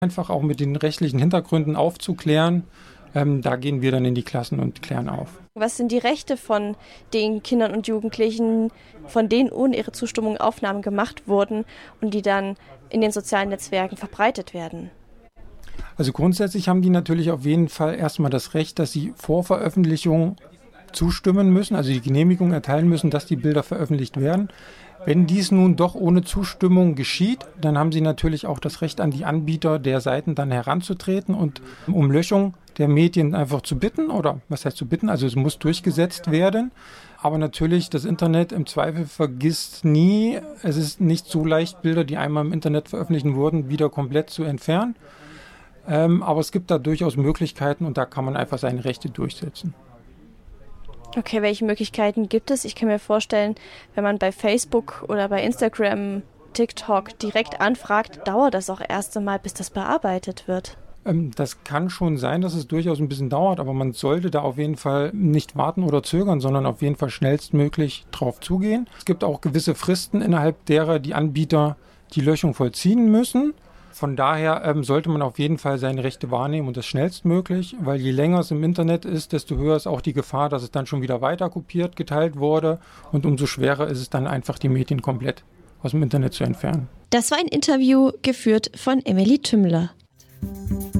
Einfach auch mit den rechtlichen Hintergründen aufzuklären. Da gehen wir dann in die Klassen und klären auf. Was sind die Rechte von den Kindern und Jugendlichen, von denen ohne ihre Zustimmung Aufnahmen gemacht wurden und die dann in den sozialen Netzwerken verbreitet werden? Also grundsätzlich haben die natürlich auf jeden Fall erstmal das Recht, dass sie vor Veröffentlichung zustimmen müssen, also die Genehmigung erteilen müssen, dass die Bilder veröffentlicht werden. Wenn dies nun doch ohne Zustimmung geschieht, dann haben sie natürlich auch das Recht, an die Anbieter der Seiten dann heranzutreten und um Löschung der Medien einfach zu bitten, oder was heißt zu bitten, also es muss durchgesetzt werden. Aber natürlich, das Internet im Zweifel vergisst nie, es ist nicht so leicht, Bilder, die einmal im Internet veröffentlicht wurden, wieder komplett zu entfernen. Aber es gibt da durchaus Möglichkeiten und da kann man einfach seine Rechte durchsetzen. Okay, welche Möglichkeiten gibt es? Ich kann mir vorstellen, wenn man bei Facebook oder bei Instagram, TikTok direkt anfragt, dauert das auch erst einmal, bis das bearbeitet wird. Das kann schon sein, dass es durchaus ein bisschen dauert, aber man sollte da auf jeden Fall nicht warten oder zögern, sondern auf jeden Fall schnellstmöglich drauf zugehen. Es gibt auch gewisse Fristen, innerhalb derer die Anbieter die Löschung vollziehen müssen. Von daher sollte man auf jeden Fall seine Rechte wahrnehmen und das schnellstmöglich, weil je länger es im Internet ist, desto höher ist auch die Gefahr, dass es dann schon wieder weiter kopiert, geteilt wurde und umso schwerer ist es dann einfach, die Medien komplett aus dem Internet zu entfernen. Das war ein Interview geführt von Emily Tümmler.